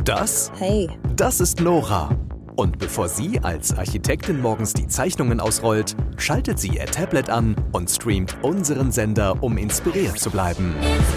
Das? Hey. Das ist Nora. Und bevor sie als Architektin morgens die Zeichnungen ausrollt, schaltet sie ihr Tablet an und streamt unseren Sender, um inspiriert zu bleiben.